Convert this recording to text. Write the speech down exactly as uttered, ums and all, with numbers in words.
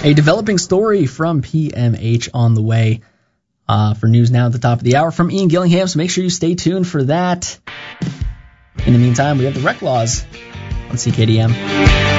A developing story from P M H on the way uh, for news now at the top of the hour from Ian Gillingham, so make sure you stay tuned for that. In the meantime, we have the Rec Laws on C K D M.